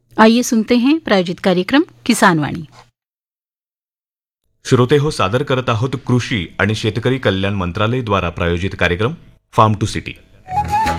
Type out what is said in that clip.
आइए सुनते हैं प्रायोजित कार्यक्रम किसान वाणी। श्रोते हो, सादर करत आहोत कृषी आणि शेतकरी कल्याण मंत्रालय द्वारा प्रायोजित कार्यक्रम फार्म टू सिटी।